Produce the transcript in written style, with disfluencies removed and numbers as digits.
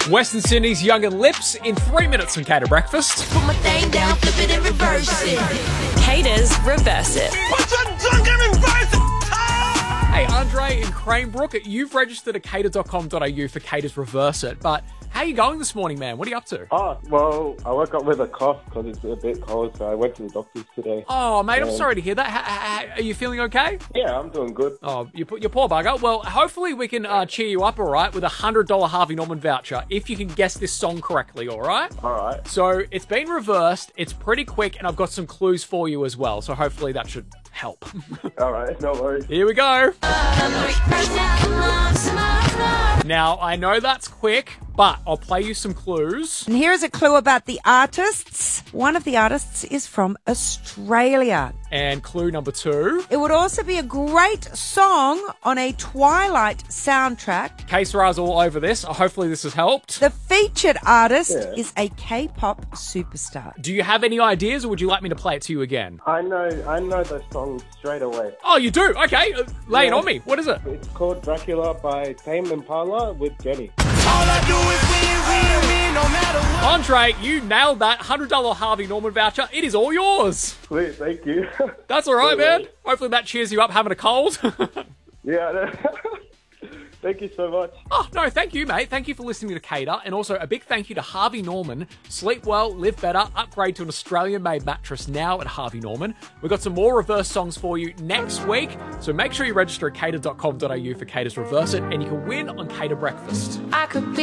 Western Sydney's Young and Lips in 3 minutes on Cater Breakfast. Put my thing down, flip it and reverse it. Cater's Reverse It. Put your junk and reverse it. Hey, Andre in Cranebrook, you've registered at cater.com.au for Cater's Reverse It, but how are you going this morning, man? What are you up to? Oh, well, I woke up with a cough because it's a bit cold, so I went to the doctor's today. Oh, mate, I'm sorry to hear that. Are you feeling okay? Yeah, I'm doing good. Oh, you poor bugger. Well, hopefully we can cheer you up, all right, with a $100 Harvey Norman voucher if you can guess this song correctly, all right? All right. So it's been reversed, it's pretty quick, and I've got some clues for you as well, so hopefully that should help. All right, no worries. Here we go. Now, I know that's quick, but I'll play you some clues. And here's a clue about the artists. One of the artists is from Australia. And clue number 2. It would also be a great song on a Twilight soundtrack. K-Sarah's all over this. Hopefully this has helped. The featured artist is a K-pop superstar. Do you have any ideas, or would you like me to play it to you again? I know the song straight away. Oh, you do? Okay, lay it on me. What is it? It's called Dracula by Tame Impala with Jenny. All I do is win, no matter what. Andre, you nailed that $100 Harvey Norman voucher. It is all yours. Sweet, thank you. That's all right, man. Hopefully that cheers you up having a cold. Yeah, thank you so much. Oh, no, thank you, mate. Thank you for listening to Cater. And also a big thank you to Harvey Norman. Sleep well, live better, upgrade to an Australian-made mattress now at Harvey Norman. We've got some more reverse songs for you next week. So make sure you register at cater.com.au for Cater's Reverse It, and you can win on Cater Breakfast. I could be